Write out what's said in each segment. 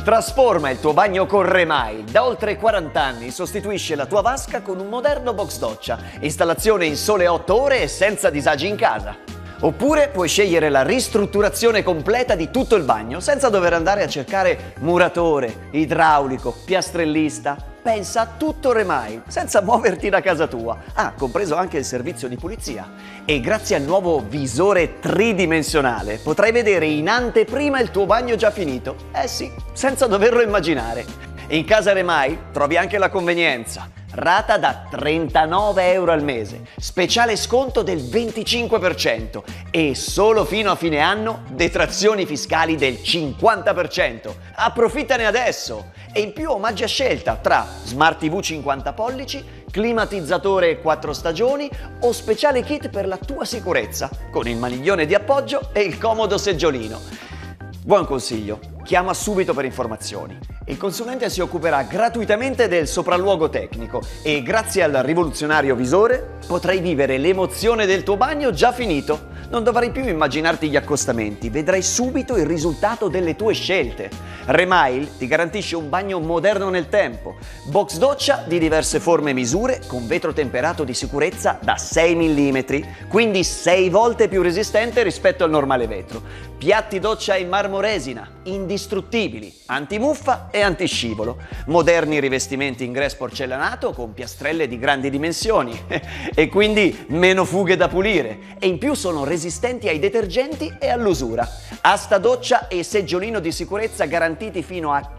Trasforma il tuo bagno con Remail. Da oltre 40 anni sostituisce la tua vasca con un moderno box doccia. Installazione in sole 8 ore e senza disagi in casa. Oppure puoi scegliere la ristrutturazione completa di tutto il bagno senza dover andare a cercare muratore, idraulico, piastrellista. Pensa a tutto Remail, senza muoverti da casa tua. Compreso anche il servizio di pulizia. E grazie al nuovo visore tridimensionale potrai vedere in anteprima il tuo bagno già finito. Sì, senza doverlo immaginare. In casa Remail trovi anche la convenienza. Rata da 39 euro al mese, speciale sconto del 25% e solo fino a fine anno detrazioni fiscali del 50%. Approfittane adesso! E in più omaggi a scelta tra Smart TV 50 pollici, climatizzatore 4 stagioni o speciale kit per la tua sicurezza con il maniglione di appoggio e il comodo seggiolino. Buon consiglio, chiama subito per informazioni. Il consulente si occuperà gratuitamente del sopralluogo tecnico e grazie al rivoluzionario visore potrai vivere l'emozione del tuo bagno già finito. Non dovrai più immaginarti gli accostamenti, vedrai subito il risultato delle tue scelte. Remail ti garantisce un bagno moderno nel tempo, box doccia di diverse forme e misure con vetro temperato di sicurezza da 6 mm, quindi 6 volte più resistente rispetto al normale vetro. Piatti doccia in marmoresina, indistruttibili, antimuffa e antiscivolo. Moderni rivestimenti in grès porcellanato con piastrelle di grandi dimensioni e quindi meno fughe da pulire. E in più sono resistenti ai detergenti e all'usura. Asta doccia e seggiolino di sicurezza garantiti fino a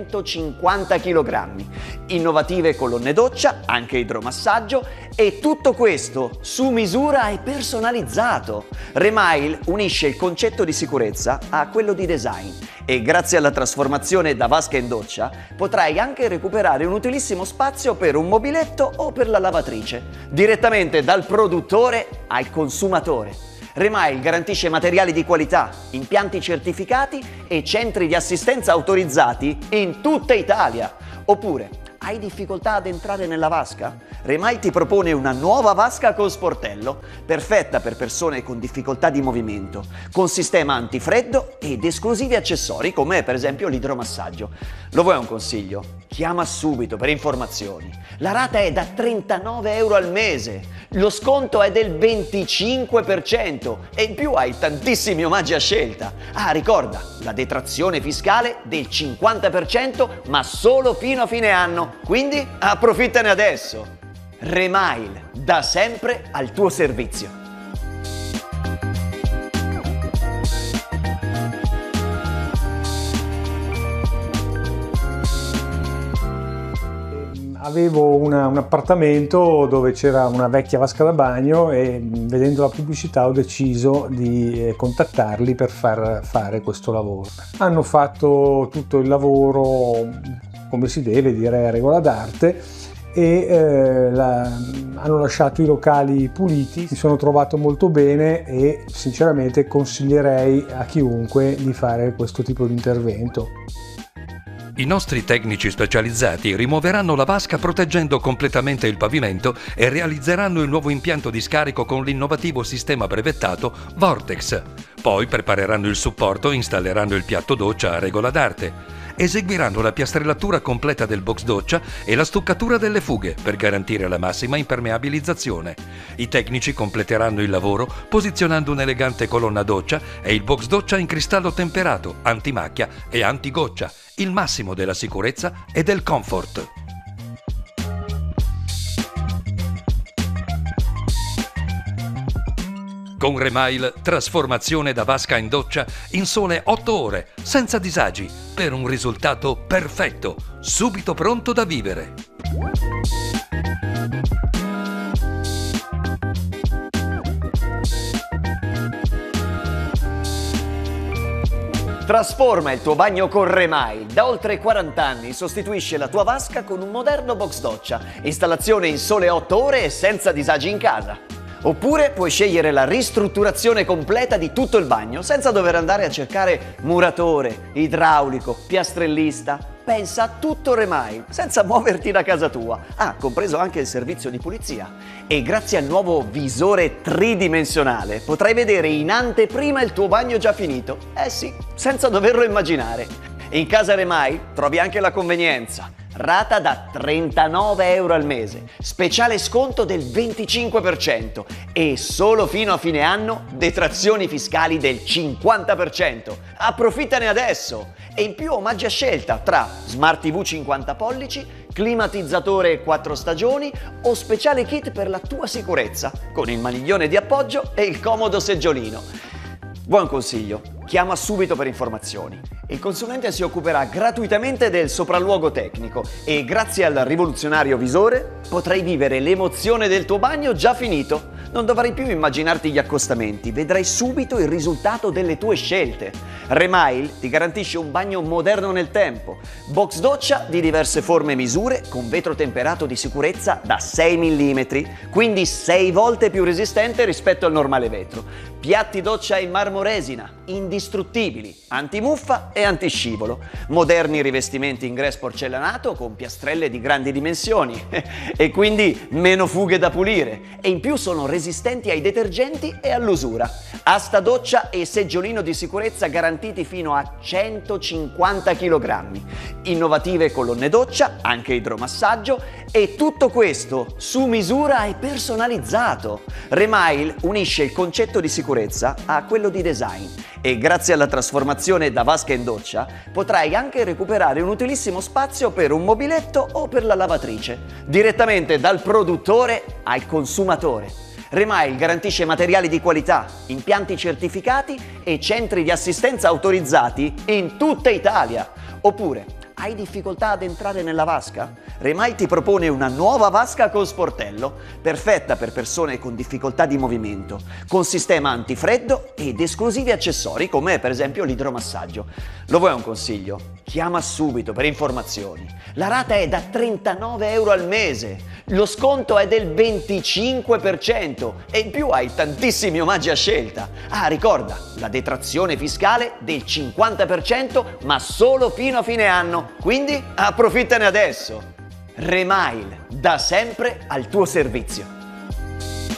150 kg. Innovative colonne doccia, anche idromassaggio e tutto questo su misura e personalizzato. Remail unisce il concetto di sicurezza a quello di design e grazie alla trasformazione da vasca in doccia potrai anche recuperare un utilissimo spazio per un mobiletto o per la lavatrice, direttamente dal produttore al consumatore. Remail garantisce materiali di qualità, impianti certificati e centri di assistenza autorizzati in tutta Italia. Oppure, hai difficoltà ad entrare nella vasca? Remail ti propone una nuova vasca con sportello, perfetta per persone con difficoltà di movimento, con sistema antifreddo ed esclusivi accessori come per esempio l'idromassaggio. Lo vuoi un consiglio? Chiama subito per informazioni. La rata è da 39 euro al mese, lo sconto è del 25% e in più hai tantissimi omaggi a scelta. Ricorda, la detrazione fiscale del 50% ma solo fino a fine anno. Quindi approfittane adesso! Remail, da sempre al tuo servizio. Avevo un appartamento dove c'era una vecchia vasca da bagno e vedendo la pubblicità ho deciso di contattarli per far fare questo lavoro. Hanno fatto tutto il lavoro come si deve, direi a regola d'arte, e hanno lasciato i locali puliti. Mi sono trovato molto bene e sinceramente consiglierei a chiunque di fare questo tipo di intervento. I nostri tecnici specializzati rimuoveranno la vasca proteggendo completamente il pavimento e realizzeranno il nuovo impianto di scarico con l'innovativo sistema brevettato Vortex. Poi prepareranno il supporto e installeranno il piatto doccia a regola d'arte. Eseguiranno la piastrellatura completa del box doccia e la stuccatura delle fughe per garantire la massima impermeabilizzazione. I tecnici completeranno il lavoro posizionando un'elegante colonna doccia e il box doccia in cristallo temperato, antimacchia e antigoccia, il massimo della sicurezza e del comfort. Con Remail, trasformazione da vasca in doccia in sole 8 ore, senza disagi, per un risultato perfetto, subito pronto da vivere. Trasforma il tuo bagno con Remail. Da oltre 40 anni sostituisce la tua vasca con un moderno box doccia. Installazione in sole 8 ore e senza disagi in casa. Oppure puoi scegliere la ristrutturazione completa di tutto il bagno senza dover andare a cercare muratore, idraulico, piastrellista. Pensa a tutto Remail, senza muoverti da casa tua. Compreso anche il servizio di pulizia. E grazie al nuovo visore tridimensionale potrai vedere in anteprima il tuo bagno già finito. Sì, senza doverlo immaginare. In casa Remail trovi anche la convenienza. Rata da 39 euro al mese, speciale sconto del 25% e solo fino a fine anno detrazioni fiscali del 50%. Approfittane adesso! E in più omaggi a scelta tra Smart TV 50 pollici, climatizzatore 4 stagioni o speciale kit per la tua sicurezza con il maniglione di appoggio e il comodo seggiolino. Buon consiglio, chiama subito per informazioni. Il consulente si occuperà gratuitamente del sopralluogo tecnico e grazie al rivoluzionario visore potrai vivere l'emozione del tuo bagno già finito. Non dovrai più immaginarti gli accostamenti, vedrai subito il risultato delle tue scelte. Remail ti garantisce un bagno moderno nel tempo, box doccia di diverse forme e misure con vetro temperato di sicurezza da 6 mm, quindi 6 volte più resistente rispetto al normale vetro. Piatti doccia in marmoresina, indistruttibili, antimuffa e antiscivolo. Moderni rivestimenti in grès porcellanato con piastrelle di grandi dimensioni e quindi meno fughe da pulire. E in più sono resistenti ai detergenti e all'usura. Asta doccia e seggiolino di sicurezza garantiti fino a 150 kg. Innovative colonne doccia, anche idromassaggio e tutto questo su misura e personalizzato. Remail unisce il concetto di sicurezza a quello di design e grazie alla trasformazione da vasca in doccia potrai anche recuperare un utilissimo spazio per un mobiletto o per la lavatrice, direttamente dal produttore al consumatore. Remail garantisce materiali di qualità, impianti certificati e centri di assistenza autorizzati in tutta Italia. Oppure, hai difficoltà ad entrare nella vasca? Remail ti propone una nuova vasca con sportello, perfetta per persone con difficoltà di movimento, con sistema antifreddo ed esclusivi accessori come per esempio l'idromassaggio. Lo vuoi un consiglio? Chiama subito per informazioni. La rata è da 39 euro al mese, lo sconto è del 25% e in più hai tantissimi omaggi a scelta. Ah, ricorda, la detrazione fiscale del 50% ma solo fino a fine anno, quindi approfittane adesso. Remail, da sempre al tuo servizio.